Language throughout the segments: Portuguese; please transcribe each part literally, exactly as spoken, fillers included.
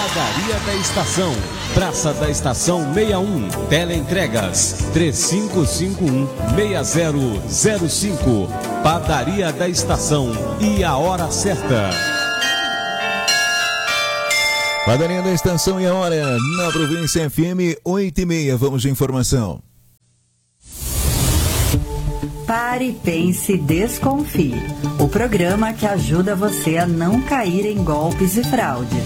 Padaria da Estação, Praça da Estação sessenta e um, Teleentregas três cinco cinco um, seis zero zero cinco. Padaria da Estação e a hora certa. Padaria da Estação e a hora na Província F M, oito e meia. Vamos de informação. Pare, pense, desconfie. O programa que ajuda você a não cair em golpes e fraudes.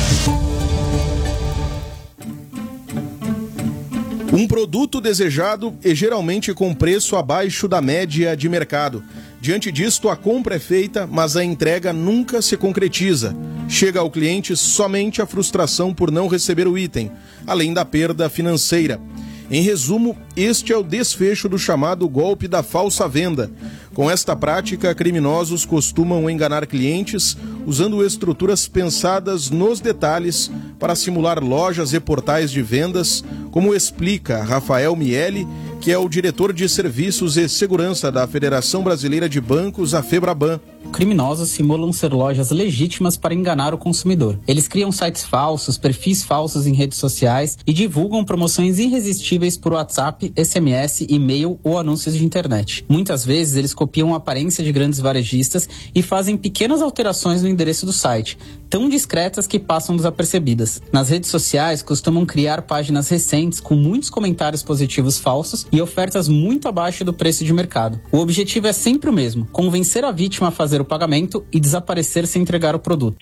Um produto desejado é geralmente com preço abaixo da média de mercado. Diante disto, a compra é feita, mas a entrega nunca se concretiza. Chega ao cliente somente a frustração por não receber o item, além da perda financeira. Em resumo, este é o desfecho do chamado golpe da falsa venda. Com esta prática, criminosos costumam enganar clientes usando estruturas pensadas nos detalhes para simular lojas e portais de vendas, como explica Rafael Miele, que é o diretor de Serviços e Segurança da Federação Brasileira de Bancos, a FEBRABAN. Criminosos simulam ser lojas legítimas para enganar o consumidor. Eles criam sites falsos, perfis falsos em redes sociais e divulgam promoções irresistíveis por WhatsApp, S M S, e-mail ou anúncios de internet. Muitas vezes eles copiam a aparência de grandes varejistas e fazem pequenas alterações no endereço do site, tão discretas que passam desapercebidas. Nas redes sociais, costumam criar páginas recentes com muitos comentários positivos falsos e ofertas muito abaixo do preço de mercado. O objetivo é sempre o mesmo: convencer a vítima a fazer o pagamento e desaparecer sem entregar o produto.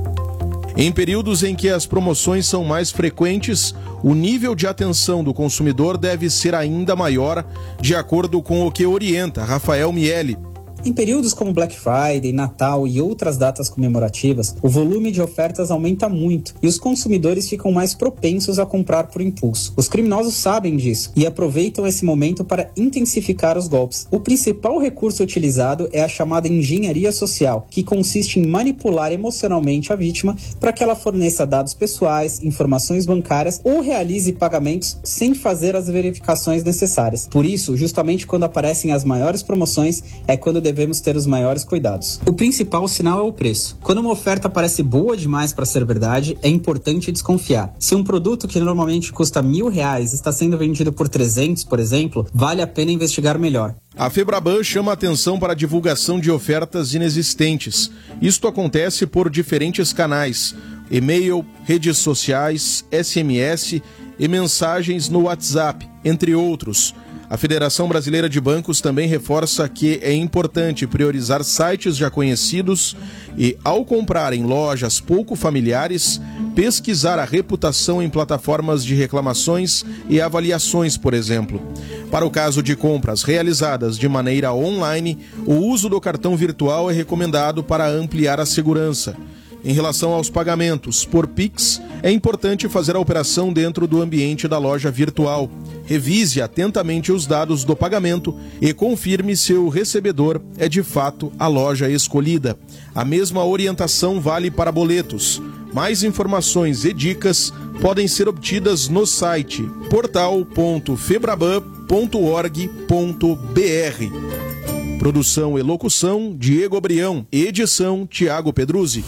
Em períodos em que as promoções são mais frequentes, o nível de atenção do consumidor deve ser ainda maior, de acordo com o que orienta Rafael Miele. Em períodos como Black Friday, Natal e outras datas comemorativas, o volume de ofertas aumenta muito e os consumidores ficam mais propensos a comprar por impulso. Os criminosos sabem disso e aproveitam esse momento para intensificar os golpes. O principal recurso utilizado é a chamada engenharia social, que consiste em manipular emocionalmente a vítima para que ela forneça dados pessoais, informações bancárias ou realize pagamentos sem fazer as verificações necessárias. Por isso, justamente quando aparecem as maiores promoções, é quando devemos ter os maiores cuidados. O principal sinal é o preço. Quando uma oferta parece boa demais para ser verdade, é importante desconfiar. Se um produto que normalmente custa mil reais está sendo vendido por trezentos, por exemplo, vale a pena investigar melhor. A FEBRABAN chama atenção para a divulgação de ofertas inexistentes. Isto acontece por diferentes canais: e-mail, redes sociais, S M S e mensagens no WhatsApp, entre outros. A Federação Brasileira de Bancos também reforça que é importante priorizar sites já conhecidos e, ao comprar em lojas pouco familiares, pesquisar a reputação em plataformas de reclamações e avaliações, por exemplo. Para o caso de compras realizadas de maneira online, o uso do cartão virtual é recomendado para ampliar a segurança. Em relação aos pagamentos por Pix, é importante fazer a operação dentro do ambiente da loja virtual. Revise atentamente os dados do pagamento e confirme se o recebedor é de fato a loja escolhida. A mesma orientação vale para boletos. Mais informações e dicas podem ser obtidas no site portal ponto febraban ponto org ponto br. Produção e locução, Diego Abrião. Edição, Tiago Pedruzzi.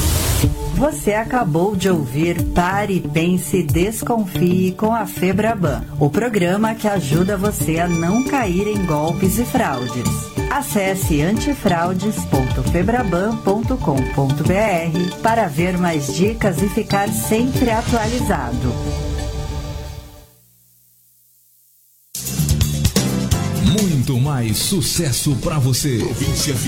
Você acabou de ouvir Pare, Pense, Desconfie com a FEBRABAN, o programa que ajuda você a não cair em golpes e fraudes. Acesse antifraudes ponto febraban ponto com ponto br para ver mais dicas e ficar sempre atualizado. Muito mais sucesso para você. Província